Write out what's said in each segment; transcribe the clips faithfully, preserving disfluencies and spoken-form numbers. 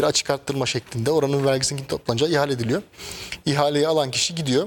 bir açık arttırma şeklinde oranın vergisinin toplanacağı ihale ediliyor. İhaleyi alan kişi gidiyor.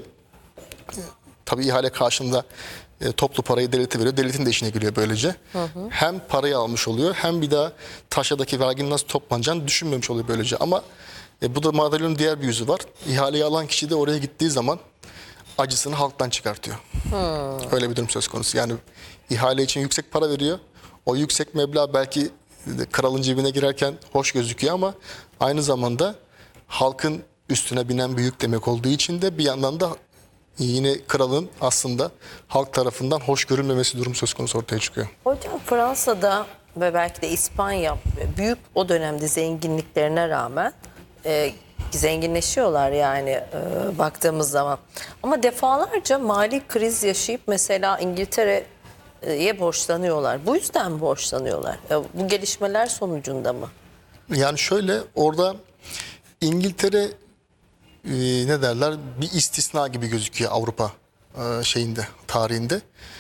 Tabii ihale karşılığında e, toplu parayı devlete veriyor. Devletin de işine giriyor böylece. Hı hı. Hem parayı almış oluyor hem bir daha taşradaki verginin nasıl toplanacağını düşünmemiş oluyor böylece. Ama e, bu da madalyonun diğer bir yüzü var. İhaleyi alan kişi de oraya gittiği zaman acısını halktan çıkartıyor. Hmm. Öyle bir durum söz konusu. Yani ihale için yüksek para veriyor. O yüksek meblağ belki kralın cebine girerken hoş gözüküyor ama aynı zamanda halkın üstüne binen bir yük demek olduğu için de bir yandan da yine kralın aslında halk tarafından hoş görülmemesi durum söz konusu ortaya çıkıyor. Hocam Fransa'da ve belki de İspanya büyük o dönemde zenginliklerine rağmen e, zenginleşiyorlar yani e, baktığımız zaman. Ama defalarca mali kriz yaşayıp mesela İngiltere'ye borçlanıyorlar. Bu yüzden mi borçlanıyorlar? E, bu gelişmeler sonucunda mı? Yani şöyle orada İngiltere e, ne derler bir istisna gibi gözüküyor Avrupa e, şeyinde tarihinde.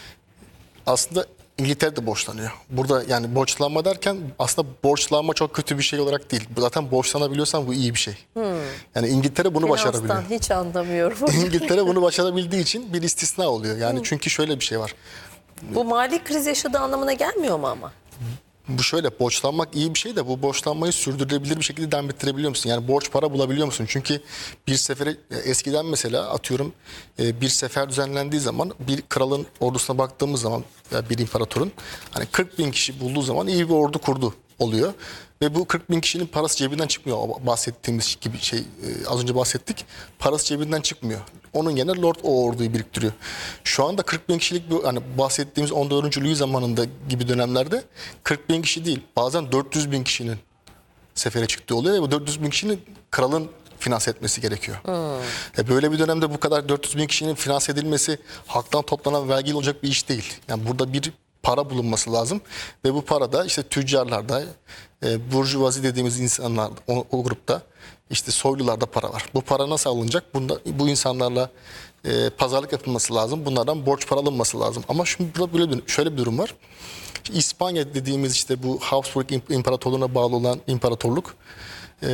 Aslında İngiltere de borçlanıyor. Burada yani borçlanma derken aslında borçlanma çok kötü bir şey olarak değil. Zaten borçlanabiliyorsan bu iyi bir şey. Hmm. Yani İngiltere bunu Finanstan başarabiliyor. hiç anlamıyorum. İngiltere bunu başarabildiği için bir istisna oluyor. Yani hmm. çünkü şöyle bir şey var. Bu mali kriz yaşadığı anlamına gelmiyor mu ama? Bu şöyle borçlanmak iyi bir şey de bu borçlanmayı sürdürülebilir bir şekilde devam ettirebiliyor musun? Yani borç para bulabiliyor musun? Çünkü bir sefere eskiden mesela atıyorum bir sefer düzenlendiği zaman bir kralın ordusuna baktığımız zaman bir imparatorun hani kırk bin kişi bulduğu zaman iyi bir ordu kurdu oluyor. Ve bu kırk bin kişinin parası cebinden çıkmıyor. O bahsettiğimiz gibi şey az önce bahsettik. Parası cebinden çıkmıyor. Onun yerine Lord o orduyu biriktiriyor. Şu anda kırk bin kişilik bu hani bahsettiğimiz on dördüncü Louis zamanında gibi dönemlerde kırk bin kişi değil bazen dört yüz bin kişinin sefere çıktığı oluyor ve bu dört yüz bin kişinin kralın finanse etmesi gerekiyor. Hmm. E böyle bir dönemde bu kadar dört yüz bin kişinin finanse edilmesi halktan toplanan vergiyle olacak bir iş değil. Yani burada bir para bulunması lazım ve bu para da işte tüccarlarda, e, burjuvazi dediğimiz insanlar o, o grupta işte soylularda para var. Bu para nasıl alınacak? Bunda, bu insanlarla e, pazarlık yapılması lazım. Bunlardan borç para alınması lazım. Ama şimdi burada böyle bir, şöyle bir durum var. İspanya dediğimiz işte bu Habsburg İmparatorluğu'na bağlı olan imparatorluk e,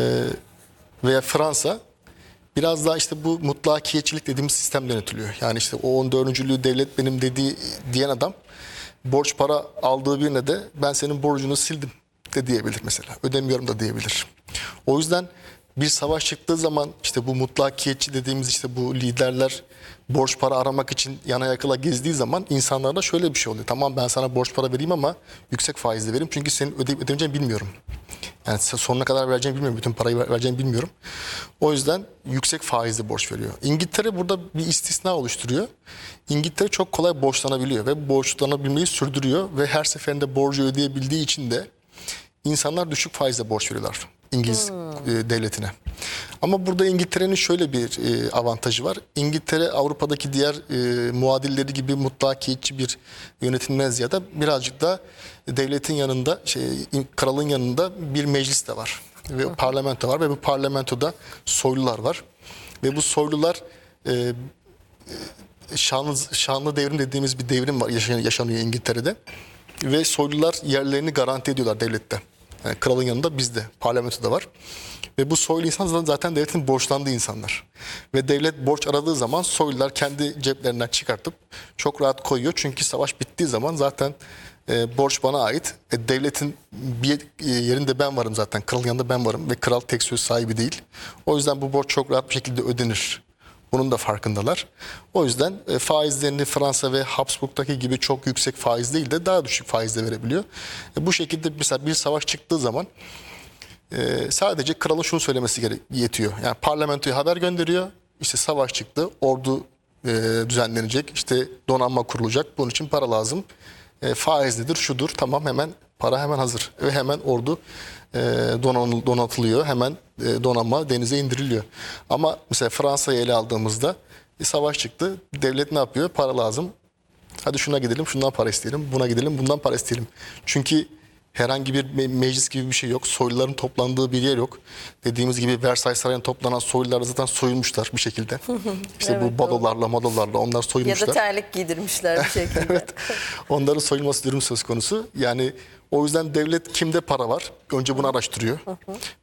veya Fransa biraz daha işte bu mutlakiyetçilik dediğimiz sistemden yönetiliyor. Yani işte o on dördüncü devlet benim dediği diyen adam borç para aldığı birine de ben senin borcunu sildim de diyebilir mesela. Ödemiyorum da diyebilir. O yüzden bir savaş çıktığı zaman işte bu mutlakiyetçi dediğimiz işte bu liderler borç para aramak için yana yakıla gezdiği zaman insanlarda şöyle bir şey oluyor. Tamam ben sana borç para vereyim ama yüksek faizle vereyim çünkü senin ödeyip ödemeyeceğini bilmiyorum. Yani sonuna kadar vereceğini bilmiyorum. Bütün parayı vereceğini bilmiyorum. O yüzden yüksek faizle borç veriyor. İngiltere burada bir istisna oluşturuyor. İngiltere çok kolay borçlanabiliyor ve borçlanabilmeyi sürdürüyor ve her seferinde borcu ödeyebildiği için de insanlar düşük faizle borç veriyorlar İngiliz hmm. devletine. Ama burada İngiltere'nin şöyle bir avantajı var. İngiltere Avrupa'daki diğer muadilleri gibi mutlakiyetçi bir yönetimden ziyade birazcık da devletin yanında, şey, kralın yanında bir meclis de var. Ve hmm. parlamento var ve bu parlamentoda soylular var. Ve bu soylular e, şanlı, şanlı devrim dediğimiz bir devrim var yaşanıyor İngiltere'de. Ve soylular yerlerini garanti ediyorlar devlette. Yani kralın yanında bizde, parlamentoda var. Ve bu soylu insan zaten devletin borçlandığı insanlar. Ve devlet borç aradığı zaman soylular kendi ceplerinden çıkartıp çok rahat koyuyor. Çünkü savaş bittiği zaman zaten e, borç bana ait. E, devletin bir yerinde ben varım zaten. Kralın yanında ben varım ve kral tek söz sahibi değil. O yüzden bu borç çok rahat bir şekilde ödenir. Bunun da farkındalar. O yüzden e, faizlerini Fransa ve Habsburg'daki gibi çok yüksek faiz değil de daha düşük faizle verebiliyor. E, bu şekilde mesela bir savaş çıktığı zaman e, sadece kralın şunu söylemesi gerek yetiyor. Yani parlamentoya haber gönderiyor. İşte savaş çıktı, ordu e, düzenlenecek, işte donanma kurulacak. Bunun için para lazım. E, faiz nedir? Şudur. Tamam hemen para hemen hazır ve hemen ordu e, donatılıyor. Hemen e, donanma denize indiriliyor. Ama mesela Fransa'yı ele aldığımızda bir savaş çıktı. Devlet ne yapıyor? Para lazım. Hadi şuna gidelim, şundan para isteyelim. Buna gidelim, bundan para isteyelim. Çünkü herhangi bir me meclis gibi bir şey yok. Soyluların toplandığı bir yer yok. Dediğimiz gibi Versailles Sarayı'nda toplanan soylular zaten soyulmuşlar bir şekilde. İşte evet, bu badolarla, madolarla onlar soyulmuşlar. Ya da terlik giydirmişler bir şekilde. Evet. Onların soyulması durum söz konusu. Yani o yüzden devlet kimde para var? Önce bunu araştırıyor.